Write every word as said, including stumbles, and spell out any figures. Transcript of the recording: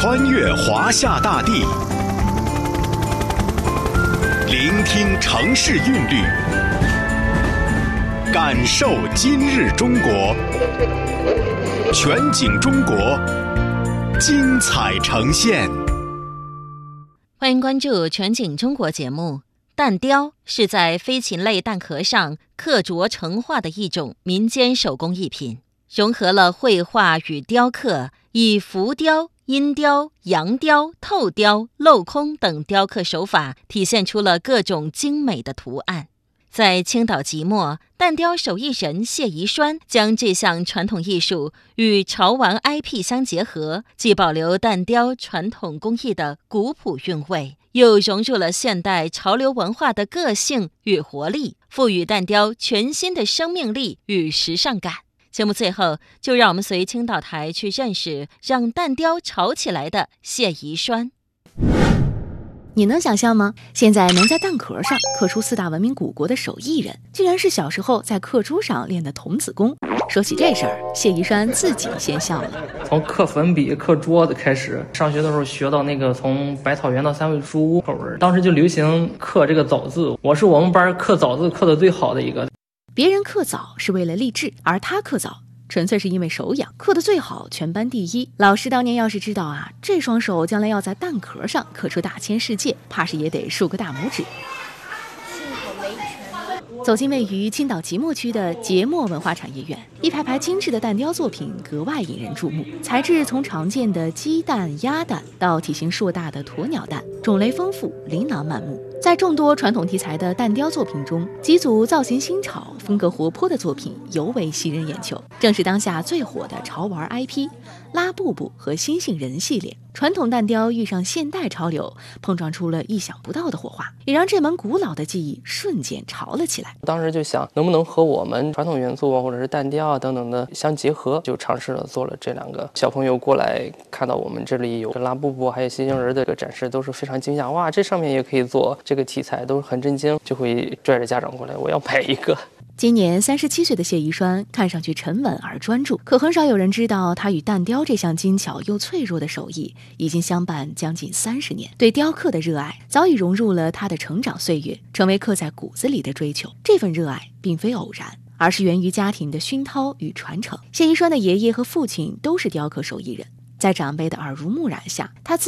穿越华夏大地，聆听城市韵律，感受今日中国。全景中国，精彩呈现。 欢迎关注全景中国节目。蛋雕是在飞禽类蛋壳上刻琢成画的一种民间手工艺品，融合了绘画与雕刻，以浮雕、阴雕、阳雕、透雕、镂空等雕刻手法，体现出了各种精美的图案。在青岛即墨，蛋雕手艺人谢宜栓将这项传统艺术与潮玩 I P 相结合，既保留蛋雕传统工艺的古朴韵味，又融入了现代潮流文化的个性与活力，赋予蛋雕全新的生命力与时尚感。节目最后，就让我们随青岛台去认识让蛋雕潮起来的谢宜栓。 你能想象吗？现在能在蛋壳上刻出四大文明古国的手艺人，竟然是小时候在刻珠上练的童子功。说起这事儿，谢宜栓自己先笑了。 从刻粉笔、刻桌子开始，上学的时候学到那个从百草园到三味书屋口文，当时就流行刻这个枣字，我是我们班刻枣字刻的最好的一个。 别人刻枣是为了励志，而他刻枣纯粹是因为手痒，刻得最好，全班第一。老师当年要是知道啊，这双手将来要在蛋壳上刻出大千世界，怕是也得竖个大拇指。走进位于青岛即墨区的即墨文化产业园，一排排精致的蛋雕作品格外引人注目。材质从常见的鸡蛋、鸭蛋到体型硕大的鸵鸟蛋，种类丰富，琳琅满目。在众多传统题材的蛋雕作品中，几组造型新潮、风格活泼的作品尤为吸人眼球，正是当下最火的潮玩 I P 拉布布和星星人系列。传统蛋雕遇上现代潮流，碰撞出了意想不到的火花，也让这门古老的技艺瞬间潮了起来。 当时就想能不能和我们传统元素啊，或者是蛋雕啊等等的相结合，就尝试了做了这两个。小朋友过来看到我们这里有拉布布还有星星人的这个展示，都是非常惊讶，哇，这上面也可以做这个题材，都是很震惊，就会拽着家长过来，我要买一个。 今年三十七岁的谢宜栓看上去沉稳而专注，可很少有人知道他与蛋雕这项精巧又脆弱的手艺已经相伴将近三十年。对雕刻的热爱早已融入了他的成长岁月，成为刻在骨子里的追求。这份热爱并非偶然，而是源于家庭的熏陶与传承。谢宜栓的爷爷和父亲都是雕刻手艺人，在长辈的耳濡目染下，他自